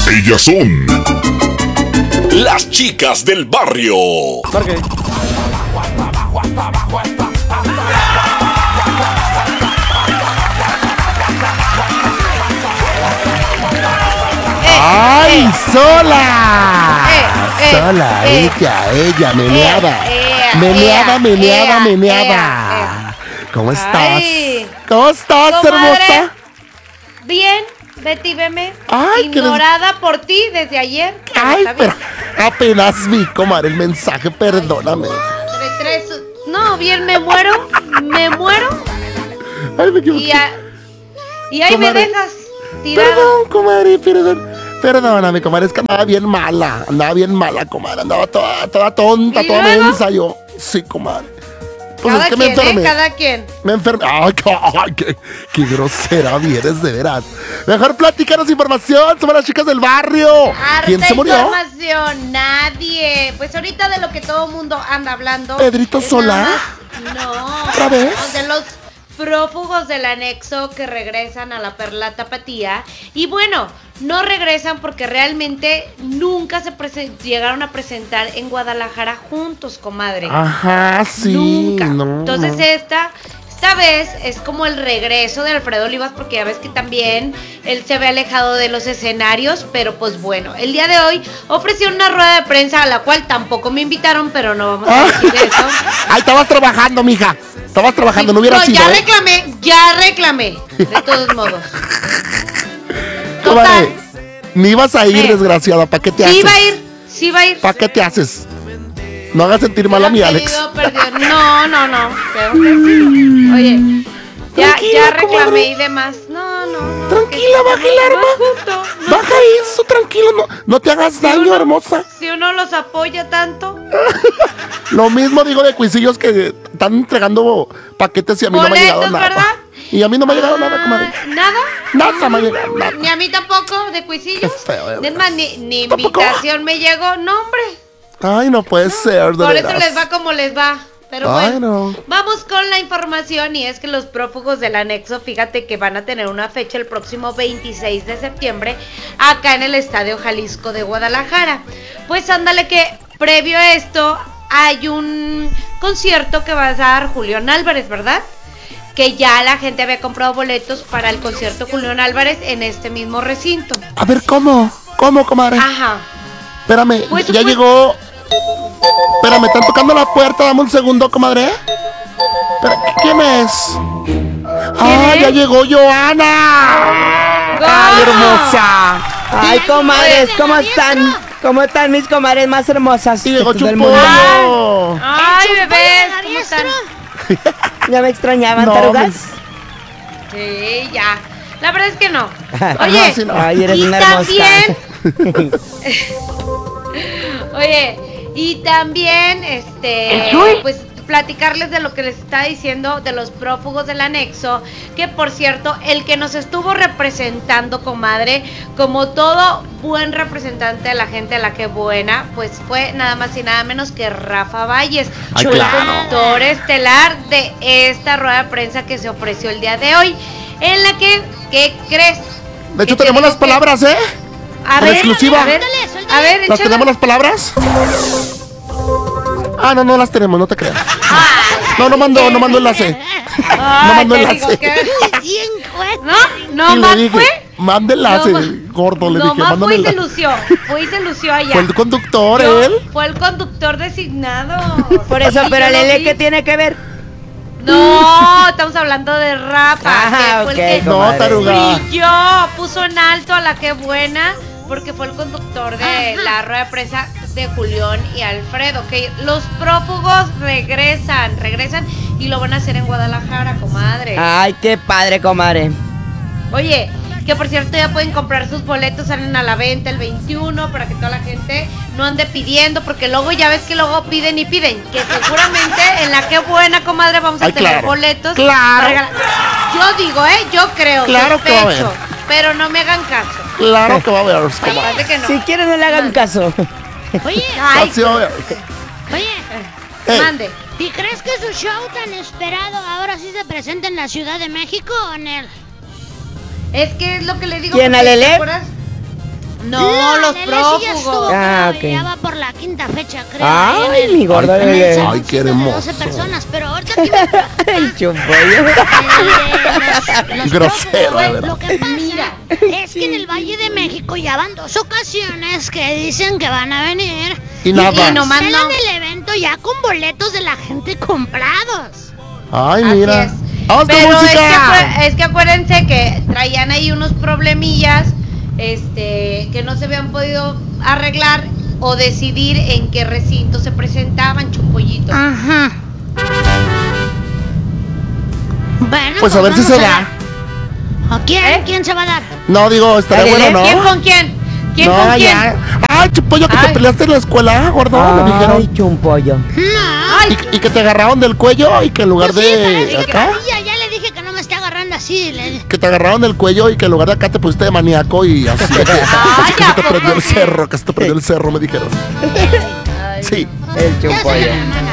Ellas son las chicas del barrio. Marque. ¡Ay, sola! Sola, ella, meneada. ¿Cómo estás? Ay. ¿Cómo estás, Comadre, hermosa? Bien, Betty, veme. Ay, que ignorada por ti desde ayer. Ay, Está bien. pero apenas vi, comadre, el mensaje, perdóname. No, bien, me muero. Ay, me equivoqué. Y ahí me Comadre, dejas tirada. Perdón, comadre, perdóname, comadre, es que andaba bien mala, comadre, andaba toda tonta, ¿Y toda luego? mensa yo. Sí, comadre. Pues Cada es que me quien, enfermé. cada quien. Me enfermé. Ay, qué grosera vienes, de veras. Mejor platícanos información. Somos las chicas del barrio. ¿Quién Harta se murió? información, nadie. Pues ahorita de lo que todo el mundo anda hablando. ¿Pedrito es Sola? nada más- No. ¿Otra vez? De los prófugos del anexo que regresan a la Perla Tapatía. Y bueno, no regresan porque realmente nunca se llegaron a presentar en Guadalajara juntos, comadre. Ajá, sí. Nunca. No, Entonces no. esta vez es como el regreso de Alfredo Olivas, porque ya ves que también él se ve alejado de los escenarios, pero pues bueno, el día de hoy ofreció una rueda de prensa a la cual tampoco me invitaron, pero no vamos a decir eso. Ay, estabas trabajando, mija. Estabas trabajando, no hubiera No, sido. ya reclamé, de todos modos. Comadre, ni ibas a ir, Eh. desgraciada. ¿Para qué te haces? Sí va a ir. ¿Para qué te haces? No hagas sentir mal a mi Alex. Perdió. No. Creo que sí. Oye, ya Tranquila, reclamé comadre. y demás. No. Tranquila, baja el arma. No es justo, no. Baja eso, tranquilo. No te hagas daño, uno- hermosa. Si uno los apoya tanto. Lo mismo digo de cuisillos que están entregando paquetes y a mí no me ha llegado Boletos, nada. ¿verdad? Y a mí no me ha llegado nada, comadre. ¿Nada? Nada me ha llegado, nada. Ni a mí tampoco, de cuisillos. Qué feo, Es más, ni ¿Tampoco? invitación me llegó. No, hombre. Ay, no puede ser, de Por eso veras. les va como les va. Pero Ay, bueno, no. vamos con la información, y es que los prófugos del anexo, fíjate que van a tener una fecha el próximo 26 de septiembre acá en el Estadio Jalisco de Guadalajara. Pues ándale que previo a esto hay un concierto que va a dar Julián Álvarez, ¿verdad? Que ya la gente había comprado boletos para el concierto Julián Álvarez en este mismo recinto. A ver, ¿cómo? ¿Cómo, comadre? Ajá. Espérame, Pues, ya pues- llegó. Espérame, están tocando la puerta, dame un segundo, comadre. ¿Quién es? ¡Ah, es? ya llegó Joana! ¡Ay, hermosa! Ay, comadres, ¿cómo están? ¿Cómo están mis comadres más hermosas? Y llegó de todo el Chupollo. mundo? Ay, bebés, ¿cómo están? ¿Ya me extrañaban, No, tarugas? Sí, ya. La verdad es que no. Ajá, Oye, sí, no. Ay, eres y una hermosa. también, oye, y también, pues platicarles de lo que les está diciendo de los prófugos del anexo, que por cierto, el que nos estuvo representando, comadre, como todo buen representante de la gente a la que buena, pues fue nada más y nada menos que Rafa Valles, Ay, el claro. conductor estelar de esta rueda de prensa que se ofreció el día de hoy, en la que, ¿qué crees? De hecho, Que te tenemos digo las palabras, ¿eh? A En ver, exclusiva. a ver, ¿Las échala. tenemos las palabras? Ah, no las tenemos, no te creas. No mandó enlace. Ay, No mandó te enlace. digo que- ¿No? Y ¿No le más dije, fue? mande enlace, No, gordo, le no dije, más mándame fue y se enlace. lució. Fue y se lució allá. Fue el conductor, Yo- él. Fue el conductor designado. Por eso, Sí, pero yo lo Lele, vi. ¿qué tiene que ver? No, estamos hablando de Rafa. Ah, que fue ok, el que No, comadre. taruga. brilló, puso en alto a la que buena, porque fue el conductor de la rueda de prensa de Julián y Alfredo, que los prófugos regresan y lo van a hacer en Guadalajara, comadre. Ay, qué padre, comadre. Oye, que por cierto ya pueden comprar sus boletos, salen a la venta el 21 para que toda la gente no ande pidiendo, porque luego ya ves que luego piden y piden, que seguramente en la que buena, comadre, vamos a Ay, tener claro. boletos. Claro. para regalar. Yo digo, yo creo, Claro que va a haber. sospecho, pero no me hagan caso. Claro que va a haber. Capaz de que no. Si quieren, no le hagan caso. Oye, Ay, Así va a haber. oye, Ey, mande. ¿y crees que su show tan esperado ahora sí se presenta en la Ciudad de México o en el? Es que es lo que le digo. ¿Quién, porque, a Lele? ¿te acuerdas? No, los Lele sí ya estuvo, prófugos. pero ok. ya va por la quinta fecha, creo. Ay, en el- mi gordo en el Lele. San Ay, qué Luis de hermoso. 12 personas, pero ahorita aquí me El chumpollo. los Grosero, prófugos, de verdad. lo que pasa Mira. es que en el Valle de México ya van 2 ocasiones que dicen que van a venir. Y nada. Y nomás Cancelan no. el evento ya con boletos de la gente comprados. Ay, Así mira. es. ¡Vamos con Pero música! es que acuérdense que traían ahí unos problemillas que no se habían podido arreglar o decidir en qué recinto se presentaban, Chumpollito. Ajá. Bueno, Pues a ver si vamos se da. ver. ¿A quién? ¿Eh? ¿Quién se va a dar? No, digo, estaría Dale, bueno, ¿no? ¿Quién con quién? ¿Quién no, con quién? ya. Ay, Chupollo, que te Ay. peleaste en la escuela, gordo, me Ay, dijeron. chumpollo. No. Ay, Y que te agarraron del cuello y que en lugar Pues sí, pero de es que acá, ya le dije que no me esté agarrando así. que te agarraron del cuello y que en lugar de acá te pusiste de maníaco y así, que se ¿a te poco prendió el sí? cerro, que se te prendió el cerro, me dijeron. Ay. Sí. El Ya chumpollo. sé,